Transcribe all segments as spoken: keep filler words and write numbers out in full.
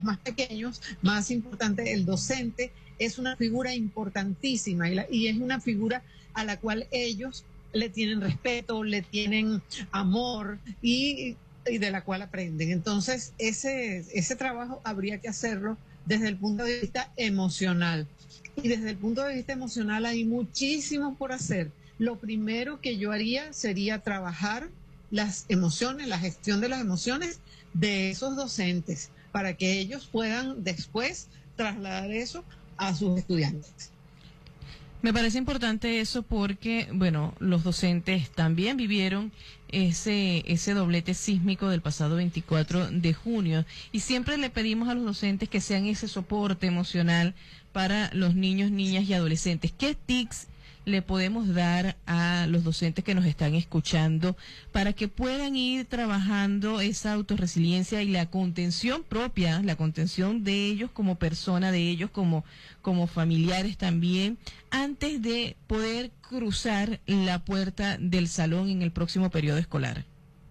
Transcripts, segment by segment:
más pequeños, más importante, el docente es una figura importantísima y, la, y es una figura a la cual ellos le tienen respeto, le tienen amor y, y de la cual aprenden. Entonces, ese, ese trabajo habría que hacerlo desde el punto de vista emocional. Y desde el punto de vista emocional hay muchísimo por hacer. Lo primero que yo haría sería trabajar las emociones, la gestión de las emociones de esos docentes, para que ellos puedan después trasladar eso a sus estudiantes. Me parece importante eso porque, bueno, los docentes también vivieron ese ese doblete sísmico del pasado veinticuatro de junio y siempre le pedimos a los docentes que sean ese soporte emocional para los niños, niñas y adolescentes. ¿Qué tips le podemos dar a los docentes que nos están escuchando para que puedan ir trabajando esa autorresiliencia y la contención propia, la contención de ellos como persona, de ellos como, como familiares también, antes de poder cruzar la puerta del salón en el próximo periodo escolar?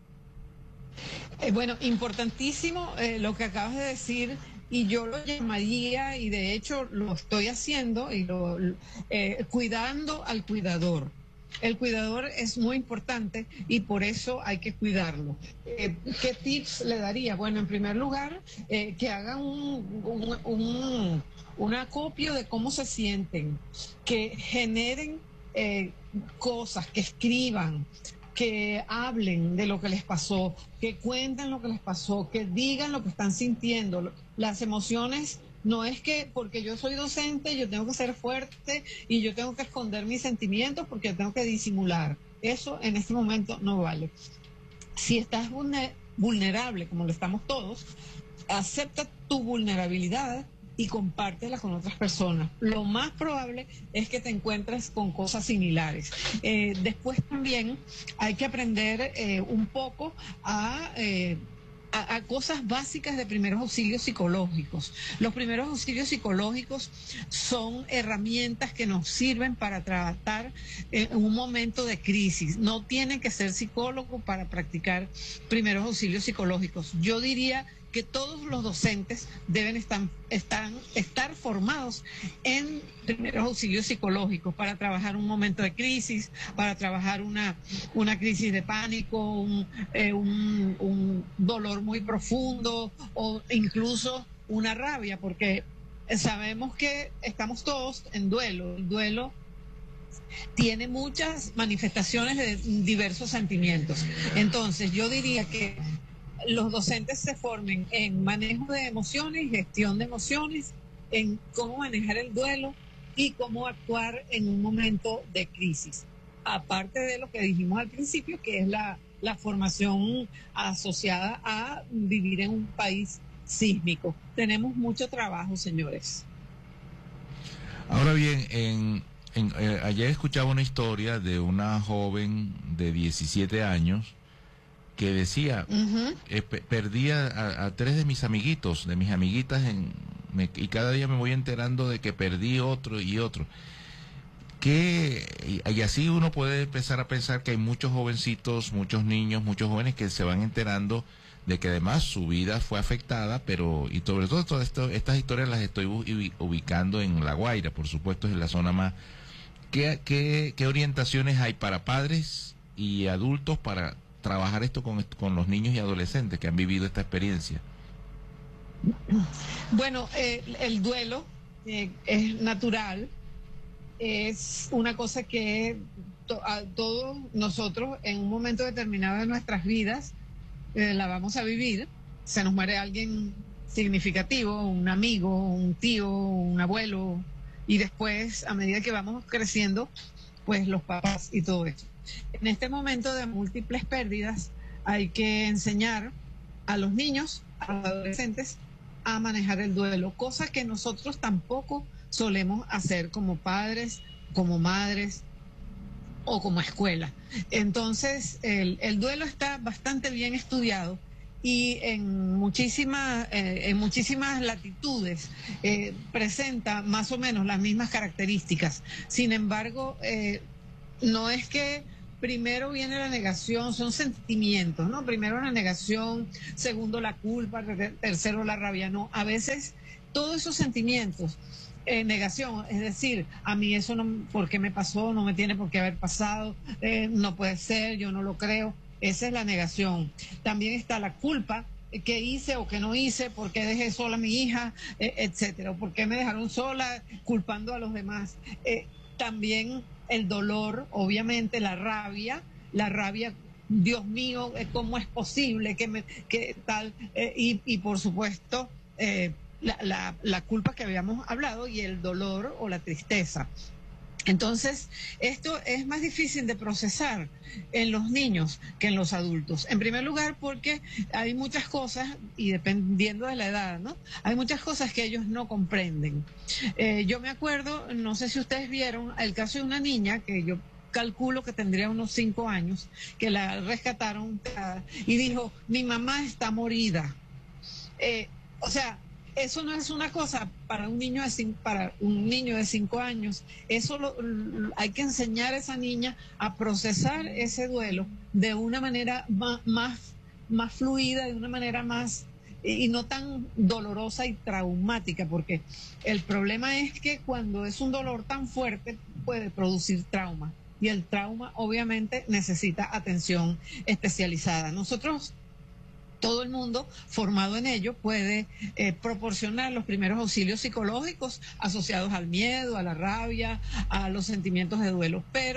Eh, bueno, importantísimo eh, lo que acabas de decir. Y yo lo llamaría, y de hecho lo estoy haciendo, y lo eh, cuidando al cuidador. El cuidador es muy importante y por eso hay que cuidarlo. Eh, ¿Qué tips le daría? Bueno, en primer lugar, eh, que hagan un, un, un, un acopio de cómo se sienten, que generen eh, cosas, que escriban, que hablen de lo que les pasó, que cuenten lo que les pasó, que digan lo que están sintiendo. Las emociones no es que porque yo soy docente yo tengo que ser fuerte y yo tengo que esconder mis sentimientos porque yo tengo que disimular. Eso en este momento no vale. Si estás vulnerable, como lo estamos todos, acepta tu vulnerabilidad y compártela con otras personas. Lo más probable es que te encuentres con cosas similares. Eh, después también hay que aprender eh, un poco a... Eh, A, a cosas básicas de primeros auxilios psicológicos. Los primeros auxilios psicológicos son herramientas que nos sirven para tratar en un momento de crisis. No tienen que ser psicólogo para practicar primeros auxilios psicológicos. Yo diría que todos los docentes deben estar, estar, estar formados en primeros auxilios psicológicos para trabajar un momento de crisis, para trabajar una, una crisis de pánico, un, eh, un, un dolor muy profundo o incluso una rabia, porque sabemos que estamos todos en duelo. El duelo tiene muchas manifestaciones de diversos sentimientos. Entonces, yo diría que los docentes se formen en manejo de emociones, gestión de emociones, en cómo manejar el duelo y cómo actuar en un momento de crisis. Aparte de lo que dijimos al principio, que es la, la formación asociada a vivir en un país sísmico. Tenemos mucho trabajo, señores. Ahora bien, en, en, eh, ayer escuchaba una historia de una joven de diecisiete años que decía, uh-huh. eh, pe- perdí a, a tres de mis amiguitos, de mis amiguitas, en, me, y cada día me voy enterando de que perdí otro y otro. Que, y, y así uno puede empezar a pensar que hay muchos jovencitos, muchos niños, muchos jóvenes que se van enterando de que además su vida fue afectada, pero, y sobre todo, todo esto, estas historias las estoy ubicando en La Guaira, por supuesto, es la zona más. ¿Qué, qué, qué orientaciones hay para padres y adultos para trabajar esto con, con los niños y adolescentes que han vivido esta experiencia? Bueno, eh, el duelo eh, es natural, es una cosa que to, a todos nosotros en un momento determinado de nuestras vidas eh, la vamos a vivir. Se nos muere alguien significativo, un amigo, un tío, un abuelo, y después, a medida que vamos creciendo, pues los papás y todo eso. En este momento de múltiples pérdidas hay que enseñar a los niños, a los adolescentes, a manejar el duelo, cosa que nosotros tampoco solemos hacer como padres, como madres o como escuela. Entonces, el, el duelo está bastante bien estudiado y en muchísimas, eh, en muchísimas latitudes eh, presenta más o menos las mismas características. Sin embargo, eh, no es que primero viene la negación, son sentimientos, ¿no? Primero la negación, segundo la culpa, tercero la rabia, no. A veces todos esos sentimientos, eh, negación, es decir, a mí eso no, ¿por qué me pasó? No me tiene por qué haber pasado, eh, no puede ser, yo no lo creo. Esa es la negación. También está la culpa, qué hice o qué no hice, por qué dejé sola a mi hija, eh, etcétera, o por qué me dejaron sola, culpando a los demás. Eh, también el dolor, obviamente, la rabia, la rabia, Dios mío, eh, ¿cómo es posible que me, que tal? Eh, y, y por supuesto, eh, la, la, la culpa que habíamos hablado y el dolor o la tristeza. Entonces, esto es más difícil de procesar en los niños que en los adultos. En primer lugar, porque hay muchas cosas, y dependiendo de la edad, ¿no? Hay muchas cosas que ellos no comprenden. Eh, yo me acuerdo, no sé si ustedes vieron, el caso de una niña que yo calculo que tendría unos cinco años, que la rescataron y dijo, mi mamá está morida. Eh, o sea, eso no es una cosa para un niño de cinco, para un niño de cinco años. Eso lo, lo, hay que enseñar a esa niña a procesar ese duelo de una manera más, más, más fluida, de una manera más y no tan dolorosa y traumática, porque el problema es que cuando es un dolor tan fuerte puede producir trauma y el trauma obviamente necesita atención especializada. Nosotros, todo el mundo formado en ello puede eh, proporcionar los primeros auxilios psicológicos asociados al miedo, a la rabia, a los sentimientos de duelo, pero